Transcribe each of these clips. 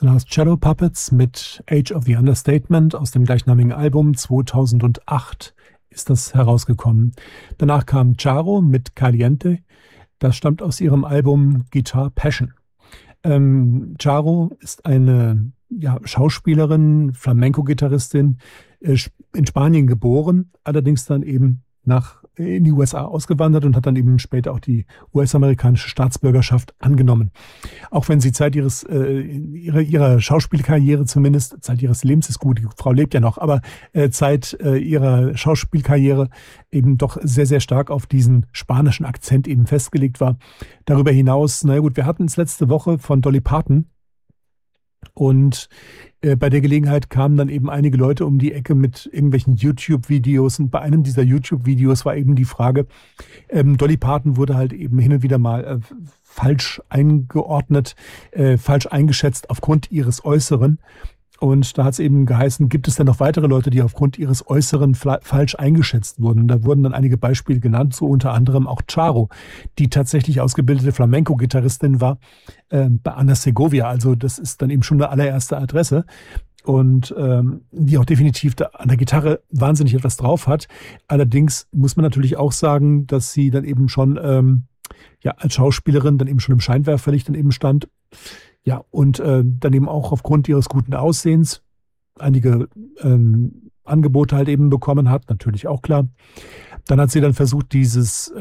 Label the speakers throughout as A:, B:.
A: Dann hast Shadow Puppets mit Age of the Understatement aus dem gleichnamigen Album. 2008 ist das herausgekommen. Danach kam Charo mit Caliente. Das stammt aus ihrem Album Guitar Passion. Charo ist eine Schauspielerin, Flamenco-Gitarristin, in Spanien geboren, allerdings dann eben in die USA ausgewandert und hat dann eben später auch die US-amerikanische Staatsbürgerschaft angenommen. Auch wenn sie Zeit ihrer Schauspielkarriere zumindest, Zeit ihres Lebens ist gut, die Frau lebt ja noch, aber Zeit ihrer Schauspielkarriere eben doch sehr, sehr stark auf diesen spanischen Akzent eben festgelegt war. Darüber hinaus, wir hatten es letzte Woche von Dolly Parton. Und bei der Gelegenheit kamen dann eben einige Leute um die Ecke mit irgendwelchen YouTube-Videos. Und bei einem dieser YouTube-Videos war eben die Frage, Dolly Parton wurde halt eben hin und wieder mal falsch eingeordnet, falsch eingeschätzt aufgrund ihres Äußeren. Und da hat es eben geheißen, gibt es denn noch weitere Leute, die aufgrund ihres Äußeren falsch eingeschätzt wurden? Und da wurden dann einige Beispiele genannt, so unter anderem auch Charo, die tatsächlich ausgebildete Flamenco-Gitarristin war bei Ana Segovia. Also das ist dann eben schon eine allererste Adresse. Und die auch definitiv an der Gitarre wahnsinnig etwas drauf hat. Allerdings muss man natürlich auch sagen, dass sie dann eben schon als Schauspielerin dann eben schon im Scheinwerferlicht dann eben stand. Ja, und dann eben auch aufgrund ihres guten Aussehens einige Angebote halt eben bekommen hat, natürlich auch klar. Dann hat sie dann versucht, dieses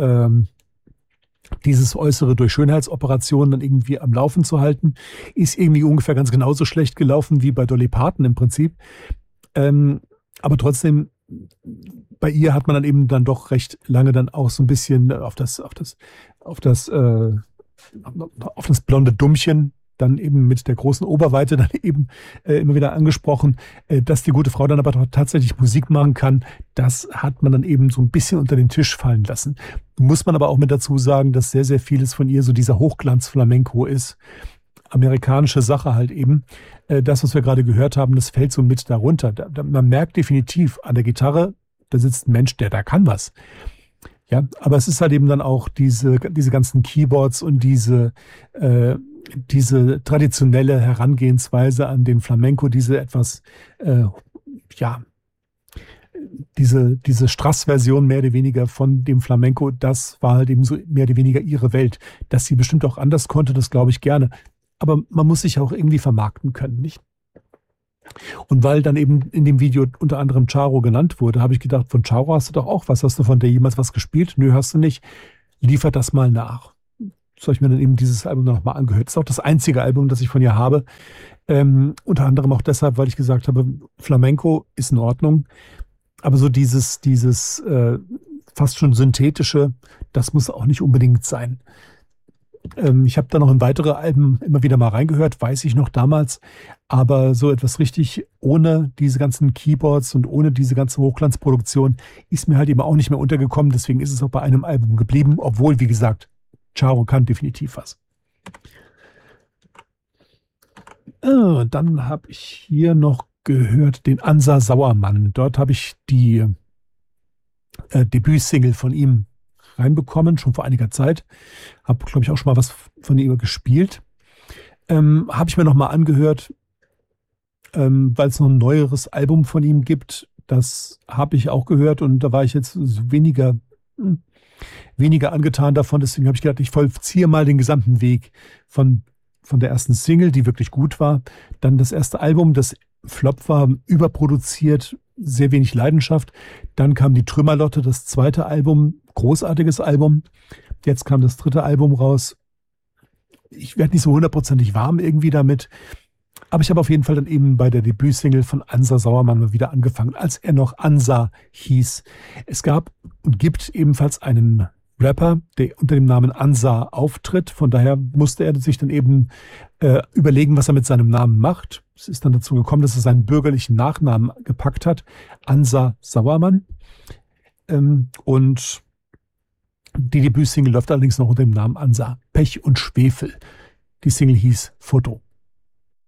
A: Äußere durch Schönheitsoperationen dann irgendwie am Laufen zu halten. Ist irgendwie ungefähr ganz genauso schlecht gelaufen wie bei Dolly Parton im Prinzip. Aber trotzdem, bei ihr hat man dann eben dann doch recht lange dann auch so ein bisschen auf das blonde Dummchen dann eben mit der großen Oberweite dann eben immer wieder angesprochen, dass die gute Frau dann aber doch tatsächlich Musik machen kann. Das hat man dann eben so ein bisschen unter den Tisch fallen lassen. Muss man aber auch mit dazu sagen, dass sehr, sehr vieles von ihr so dieser Hochglanz-Flamenco ist. Amerikanische Sache halt eben. Das, was wir gerade gehört haben, das fällt so mit darunter. Man merkt definitiv an der Gitarre, da sitzt ein Mensch, der da kann was. Ja, aber es ist halt eben dann auch diese ganzen Keyboards und diese traditionelle Herangehensweise an den Flamenco, diese etwas, diese Strass-Version mehr oder weniger von dem Flamenco, das war halt eben so mehr oder weniger ihre Welt. Dass sie bestimmt auch anders konnte, das glaube ich gerne. Aber man muss sich auch irgendwie vermarkten können, nicht? Und weil dann eben in dem Video unter anderem Charo genannt wurde, habe ich gedacht, von Charo hast du doch auch was. Hast du von der jemals was gespielt? Nö, hast du nicht. Liefert das mal nach. So habe ich mir dann eben dieses Album noch mal angehört. Das ist auch das einzige Album, das ich von ihr habe. Unter anderem auch deshalb, weil ich gesagt habe, Flamenco ist in Ordnung. Aber so dieses fast schon synthetische, das muss auch nicht unbedingt sein. Ich habe da noch in weitere Alben immer wieder mal reingehört, weiß ich noch damals. Aber so etwas richtig ohne diese ganzen Keyboards und ohne diese ganze Hochglanzproduktion ist mir halt eben auch nicht mehr untergekommen. Deswegen ist es auch bei einem Album geblieben, obwohl, wie gesagt, Charo kann definitiv was. Dann habe ich hier noch gehört den Ansa Sauermann. Dort habe ich die Debütsingle von ihm reinbekommen, schon vor einiger Zeit. Habe, glaube ich, auch schon mal was von ihm gespielt. Habe ich mir noch mal angehört, weil es noch ein neueres Album von ihm gibt. Das habe ich auch gehört und da war ich jetzt so weniger angetan davon. Deswegen habe ich gedacht, ich vollziehe mal den gesamten Weg von der ersten Single, die wirklich gut war. Dann das erste Album, das Flop war, überproduziert, sehr wenig Leidenschaft. Dann kam die Trümmerlotte, das zweite Album, großartiges Album. Jetzt kam das dritte Album raus. Ich werde nicht so hundertprozentig warm irgendwie damit. Aber ich habe auf jeden Fall dann eben bei der Debütsingle von Ansa Sauermann mal wieder angefangen, als er noch Ansa hieß. Es gab und gibt ebenfalls einen Rapper, der unter dem Namen Ansa auftritt. Von daher musste er sich dann eben überlegen, was er mit seinem Namen macht. Es ist dann dazu gekommen, dass er seinen bürgerlichen Nachnamen gepackt hat, Ansa Sauermann. Und die Debütsingle läuft allerdings noch unter dem Namen Ansa Pech und Schwefel. Die Single hieß Foto.